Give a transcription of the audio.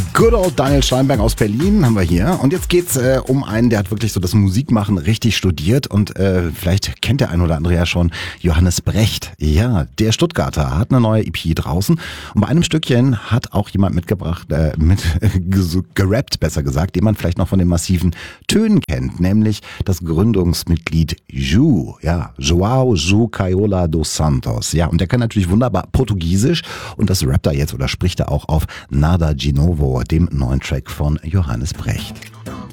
Good old Daniel Steinberg aus Berlin haben wir hier. Und jetzt geht's um einen, der hat wirklich so das Musikmachen richtig studiert. Und vielleicht kennt der ein oder andere ja schon Johannes Brecht. Ja, der Stuttgarter hat eine neue EP draußen. Und bei einem Stückchen hat auch jemand mitgebracht, gerappt, besser gesagt, den man vielleicht noch von den massiven Tönen kennt. Nämlich das Gründungsmitglied Ju. Ja, João Ju Caiola dos Santos. Ja, und der kann natürlich wunderbar Portugiesisch. Und das rappt er jetzt oder spricht er auch auf Nada de Novo, dem neuen Track von Johannes Brecht.